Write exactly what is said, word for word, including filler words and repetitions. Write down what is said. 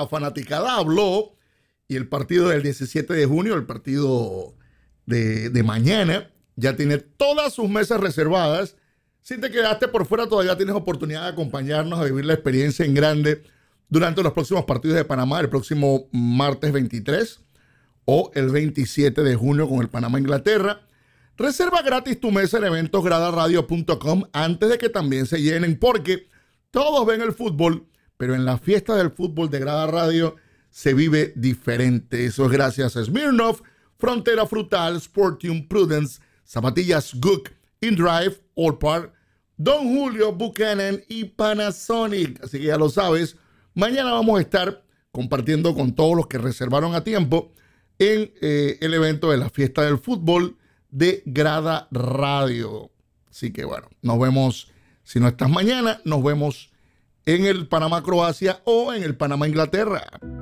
la fanaticada habló y el partido del diecisiete de junio, el partido de, de mañana, ya tiene todas sus mesas reservadas. Si te quedaste por fuera, todavía tienes oportunidad de acompañarnos a vivir la experiencia en grande durante los próximos partidos de Panamá, el próximo martes veintitrés o el veintisiete de junio con el Panamá-Inglaterra. Reserva gratis tu mesa en eventos grada radio punto com antes de que también se llenen, porque todos ven el fútbol, pero en la fiesta del fútbol de Grada Radio se vive diferente. Eso es gracias a Smirnoff, Frontera Frutal, Sportium, Prudence, Zapatillas Gook, InDrive, Allpart, Don Julio, Buchanan y Panasonic. Así que ya lo sabes, mañana vamos a estar compartiendo con todos los que reservaron a tiempo en eh, el evento de la fiesta del fútbol de Grada Radio. Así que bueno, nos vemos, si no estás mañana, nos vemos en el Panamá-Croacia o en el Panamá-Inglaterra.